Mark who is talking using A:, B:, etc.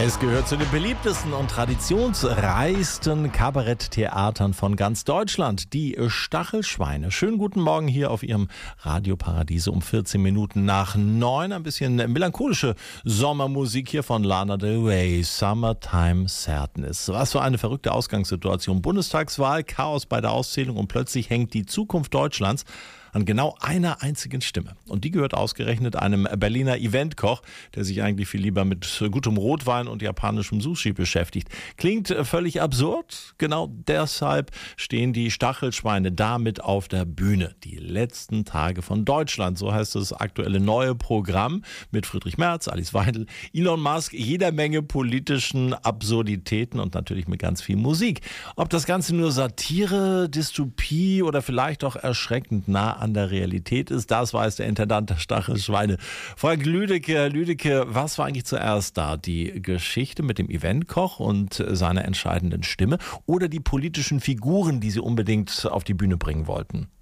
A: Es gehört zu den beliebtesten und traditionsreichsten Kabaretttheatern von ganz Deutschland, die Stachelschweine. Schönen guten Morgen hier auf Ihrem Radioparadiese um 14 Minuten nach 9. Ein bisschen melancholische Sommermusik hier von Lana Del Rey, Summertime Sadness. Was für eine verrückte Ausgangssituation. Bundestagswahl, Chaos bei der Auszählung und plötzlich hängt die Zukunft Deutschlands an genau einer einzigen Stimme. Und die gehört ausgerechnet einem Berliner Eventkoch, der sich eigentlich viel lieber mit gutem Rotwein und japanischem Sushi beschäftigt. Klingt völlig absurd? Genau deshalb stehen die Stachelschweine damit auf der Bühne. Die letzten Tage von Deutschland, so heißt das aktuelle neue Programm mit Friedrich Merz, Alice Weidel, Elon Musk, jeder Menge politischen Absurditäten und natürlich mit ganz viel Musik. Ob das Ganze nur Satire, Dystopie oder vielleicht auch erschreckend nah an der Realität ist, das weiß der Intendant der Stachelschweine. Frank Lüdecke, was war eigentlich zuerst da? Die Geschichte mit dem Eventkoch und seiner entscheidenden Stimme oder die politischen Figuren, die sie unbedingt auf die Bühne bringen wollten?